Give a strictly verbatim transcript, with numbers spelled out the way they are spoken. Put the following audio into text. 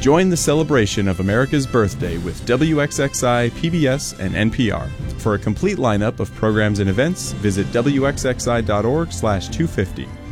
Join the celebration of America's birthday with W X X I, P B S, and N P R. For a complete lineup of programs and events, visit W X X I dot org slash two fifty.